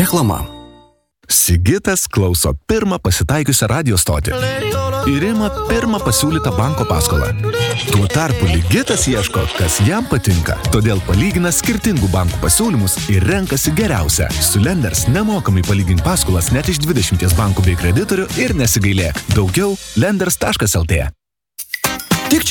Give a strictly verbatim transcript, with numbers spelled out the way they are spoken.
Reklama. Sigitas klauso pirmą pasitaikiusią radio stotį ir ima pirmą pasiūlytą banko paskolą. Tuo tarpu Ligitas ieško, kas jam patinka, todėl palygina skirtingų bankų pasiūlymus ir renkasi geriausią. Su Lenders nemokamai palygink paskolas net iš dvidešimties bankų bei kreditorių ir nesigailėk. Daugiau lenders taškas lt.